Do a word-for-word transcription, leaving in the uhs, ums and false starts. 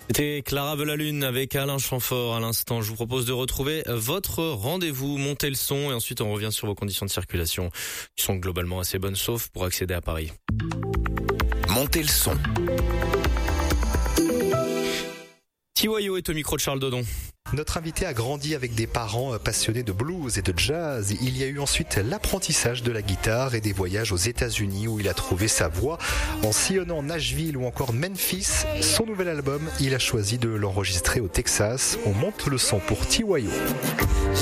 C'était Clara Velalune avec Alain Chamfort à l'instant. Je vous propose de retrouver votre rendez-vous, montez le son et ensuite on revient sur vos conditions de circulation qui sont globalement assez bonnes sauf pour accéder à Paris. Montez le son. T Y O est au micro de Charles Dodon. Notre invité a grandi avec des parents passionnés de blues et de jazz. Il y a eu ensuite l'apprentissage de la guitare et des voyages aux États-Unis où il a trouvé sa voix. En sillonnant Nashville ou encore Memphis, son nouvel album, il a choisi de l'enregistrer au Texas. On monte le son pour T Y O.